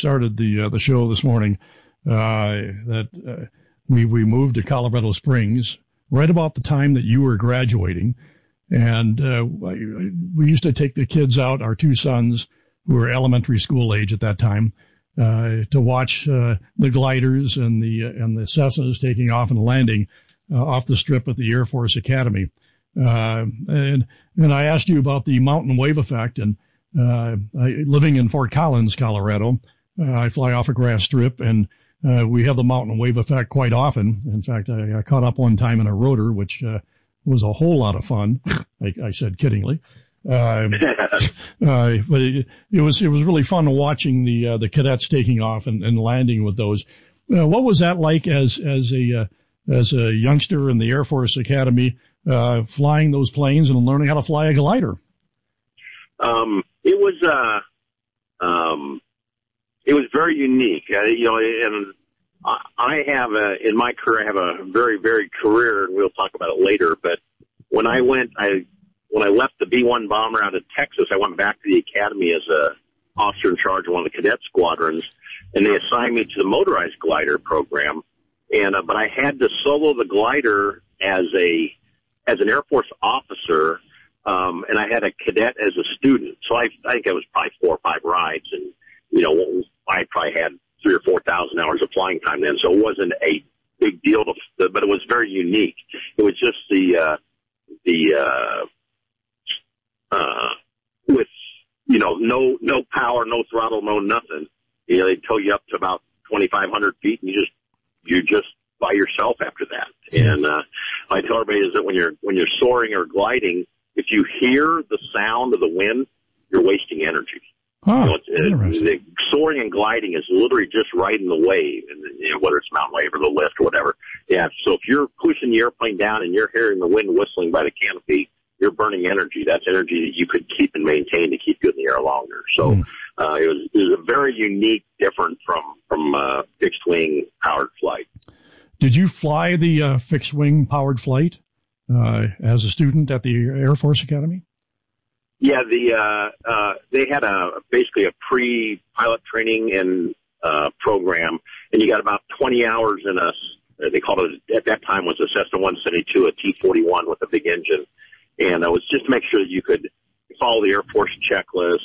started the show this morning, that we moved to Colorado Springs right about the time that you were graduating. And we used to take the kids out, our two sons, who were elementary school age at that time, to watch the gliders and the Cessnas taking off and landing off the strip at the Air Force Academy. And I asked you about the mountain wave effect, and living in Fort Collins, Colorado, I fly off a grass strip, and we have the mountain wave effect quite often. In fact, I caught up one time in a rotor, which was a whole lot of fun. I said kiddingly. But it was really fun watching the cadets taking off and landing with those. What was that like as a youngster in the Air Force Academy, flying those planes and learning how to fly a glider? It was very unique, and I have in my career, I have a very, very career, and we'll talk about it later. But when I left the B-1 bomber out of Texas, I went back to the academy as a officer in charge of one of the cadet squadrons, and they assigned me to the motorized glider program. And but I had to solo the glider as an Air Force officer, and I had a cadet as a student. So I think it was probably 4 or 5 rides, and I probably had 3,000 or 4,000 hours of flying time then. So it wasn't a big deal, but it was very unique. It was just with no power, no throttle, no nothing. They tow you up to about 2,500 feet, and you're just by yourself after that. And I tell everybody is that when you're soaring or gliding, if you hear the sound of the wind, you're wasting energy. Huh, the soaring and gliding is literally just riding the wave, and whether it's mountain wave or the lift or whatever. Yeah. So if you're pushing the airplane down and you're hearing the wind whistling by the canopy, you're burning energy. That's energy that you could keep and maintain to keep you in the air longer. So it was a very unique, different from fixed wing powered flight. Did you fly the fixed wing powered flight as a student at the Air Force Academy? Yeah, they had basically a pre-pilot training and program, and you got about 20 hours in they called it, at that time was a Cessna 172, a T-41 with a big engine. And it was just to make sure that you could follow the Air Force checklist,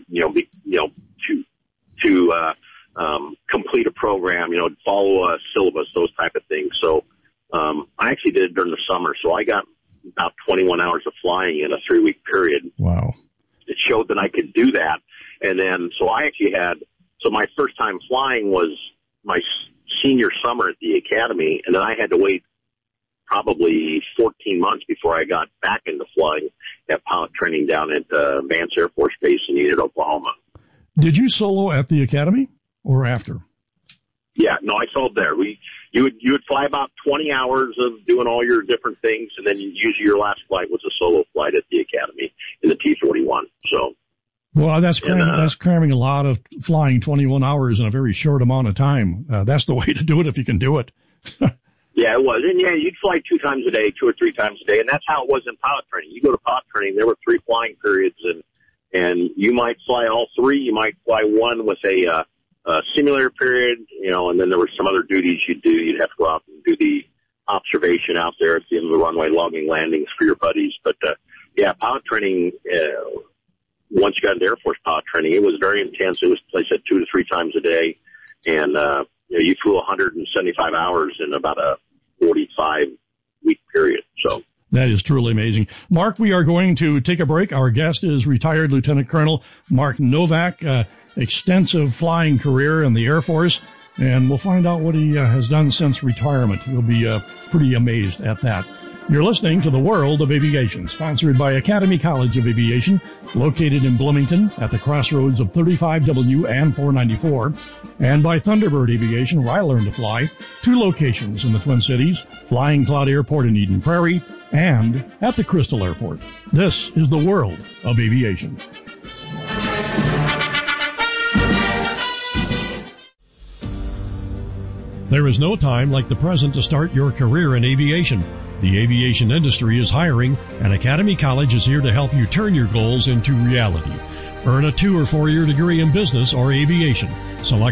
complete a program, follow a syllabus, those type of things. So I actually did it during the summer, so I got about 21 hours of flying in a 3-week period. Wow. It showed that I could do that. And then, so my first time flying was my senior summer at the academy, and then I had to wait probably 14 months before I got back into flying at pilot training down at Vance Air Force Base in Enid, Oklahoma. Did you solo at the academy or after? Yeah, no, I soloed there. You would fly about 20 hours of doing all your different things, and then usually your last flight was a solo flight at the academy in the T-41. So, well, that's cramming a lot of flying, 21 hours in a very short amount of time. That's the way to do it if you can do it. Yeah, it was. And yeah, you'd fly 2 times a day, 2 or 3 times a day, and that's how it was in pilot training. You go to pilot training, there were 3 flying periods, and you might fly all 3. You might fly one with a simulator period, and then there were some other duties you'd do. You'd have to go out and do the observation out there at the end of the runway, logging landings for your buddies. But, yeah, pilot training, once you got into Air Force pilot training, it was very intense. It was, like I said, 2 to 3 times a day. And, you flew 175 hours in about a 45-week period. So that is truly amazing. Mark, we are going to take a break. Our guest is retired Lieutenant Colonel Mark Novak, extensive flying career in the Air Force, and we'll find out what he has done since retirement. You'll be pretty amazed at that. You're listening to The World of Aviation, sponsored by Academy College of Aviation, located in Bloomington at the crossroads of 35W and 494, and by Thunderbird Aviation, where I learned to fly, 2 locations in the Twin Cities, Flying Cloud Airport in Eden Prairie, and at the Crystal Airport. This is The World of Aviation. There is no time like the present to start your career in aviation. The aviation industry is hiring, and Academy College is here to help you turn your goals into reality. Earn a 2 or 4 year degree in business or aviation. Select